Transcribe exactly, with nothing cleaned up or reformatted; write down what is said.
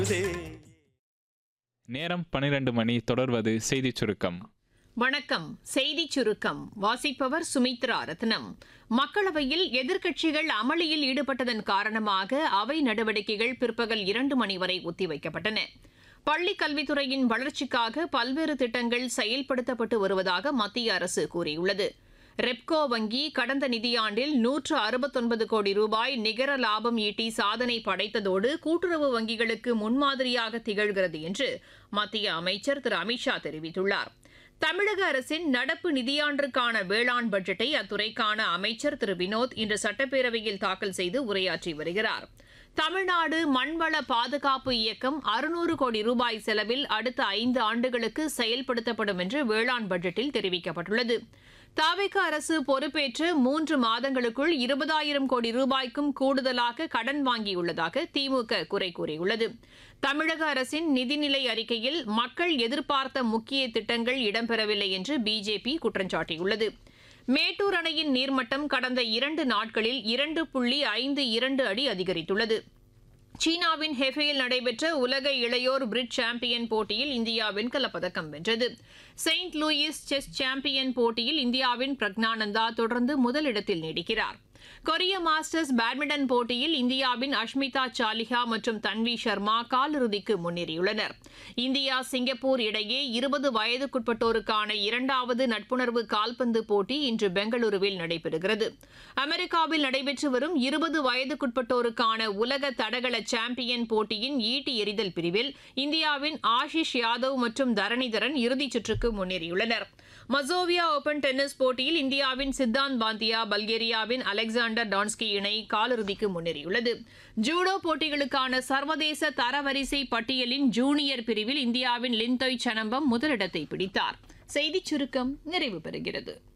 நேரம் பன்னிரண்டு மணி. தொடர்வது செய்திச் சுருக்கம். வணக்கம். செய்திச் சுருக்கம் வாசிப்பவர் சுமித்ரா ரத்னம். மக்களவையில் எதிர்க்கட்சிகள் அமளியில் ஈடுபட்டதன் காரணமாக அவை நடவடிக்கைகள் பிற்பகல் இரண்டு மணி வரை ஒத்திவைக்கப்பட்டன. பள்ளிக் கல்வித்துறையின் வளர்ச்சிக்காக பல்வேறு திட்டங்கள் செயல்படுத்தப்பட்டு வருவதாக மத்திய அரசு கூறியுள்ளது. ரெப்கோ வங்கி கடந்த நிதியாண்டில் நூற்று அறுபத்தொன்பது கோடி ரூபாய் நிகர லாபம் ஈட்டி சாதனை படைத்ததோடு கூட்டுறவு வங்கிகளுக்கு முன்மாதிரியாக திகழ்கிறது என்று மத்திய அமைச்சர் திரு அமித்ஷா தெரிவித்துள்ளார். தமிழக அரசின் நடப்பு நிதியாண்டிற்கான வேளாண் பட்ஜெட்டை அத்துறைக்கான அமைச்சர் திரு வினோத் இன்று சட்டப்பேரவையில் தாக்கல் செய்து உரையாற்றி வருகிறார். தமிழ்நாடு மண்வள பாதுகாப்பு இயக்கம் அறுநூறு கோடி ரூபாய் செலவில் அடுத்த ஐந்து ஆண்டுகளுக்கு செயல்படுத்தப்படும் என்று வேளாண் பட்ஜெட்டில் தெரிவிக்கப்பட்டுள்ளது. தவிக அரசு பொறுப்பேற்று மூன்று மாதங்களுக்குள் இருபதாயிரம் கோடி ரூபாய்க்கும் கூடுதலாக கடன் வாங்கியுள்ளதாக திமுக குறை கூறியுள்ளது. தமிழக அரசின் நிதிநிலை அறிக்கையில் மக்கள் எதிர்பார்த்த முக்கிய திட்டங்கள் இடம்பெறவில்லை என்று பிஜேபி குற்றம் சாட்டியுள்ளது. மேட்டூர் அணையின் நீர்மட்டம் கடந்த இரண்டு நாட்களில் இரண்டு புள்ளி ஐந்து இரண்டு அடி அதிகரித்துள்ளது. சீனாவின் ஹெஃபேயில் நடைபெற்ற உலக இளையோர் பிரிட்ஜ் சாம்பியன் போட்டியில் இந்தியா வெண்கலப் பதக்கம் வென்றது. செயின்ட் லூயிஸ் செஸ் சாம்பியன் போட்டியில் இந்தியாவின் பிரக்னானந்தா தொடர்ந்து முதலிடத்தில் நீடிக்கிறார். கொரிய மாஸ்டர்ஸ் பேட்மிண்டன் போட்டியில் இந்தியாவின் அஷ்மிதா சாலிஹா மற்றும் தன்வி சர்மா காலிறுதிக்கு முன்னேறியுள்ளனர். இந்தியா சிங்கப்பூர் இடையே இருபது வயதுக்குட்பட்டோருக்கான இரண்டாவது நட்புணர்வு கால்பந்து போட்டி இன்று பெங்களூருவில் நடைபெறுகிறது. அமெரிக்காவில் நடைபெற்று வரும் இருபது வயதுக்குட்பட்டோருக்கான உலக தடகள சாம்பியன் போட்டியின் ஈட்டி எறிதல் பிரிவில் இந்தியாவின் ஆஷிஷ் யாதவ் மற்றும் தரணிதரன் இறுதிச் சுற்றுக்கு முன்னேறியுள்ளனர். மசோவியா ஓபன் டென்னிஸ் போட்டியில் இந்தியாவின் சித்தாந்த் பாந்தியா பல்கேரியாவின் அலெக்சாண்டர் டான்ஸ்கி இணை காலிறுதிக்கு முன்னேறியுள்ளது. ஜூடோ போட்டிகளுக்கான சர்வதேச தரவரிசை பட்டியலின் ஜூனியர் பிரிவில் இந்தியாவின் லிந்தோய் சனம்பம் முதலிடத்தை பிடித்தார். செய்திச் சுருக்கம் நிறைவு பெறுகிறது.